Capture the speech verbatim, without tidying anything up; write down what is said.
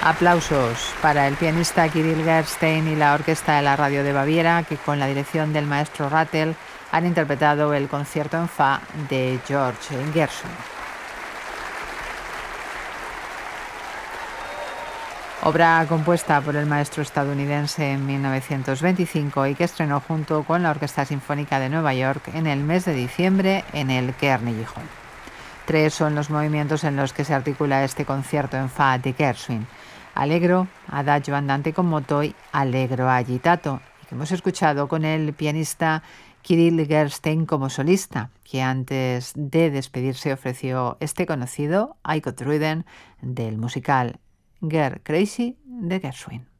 Aplausos para el pianista Kirill Gerstein y la orquesta de la Radio de Baviera, que con la dirección del maestro Rattel han interpretado el concierto en fa de George Gershwin. Obra compuesta por el maestro estadounidense en mil novecientos veinticinco y que estrenó junto con la Orquesta Sinfónica de Nueva York en el mes de diciembre en el Carnegie Hall. Tres son los movimientos en los que se articula este concierto en fa de Gershwin: Allegro, Adagio andante con moto y Allegro agitato, y que hemos escuchado con el pianista Kirill Gerstein como solista, que antes de despedirse ofreció este conocido I Got Rhythm del musical Girl Crazy de Gershwin.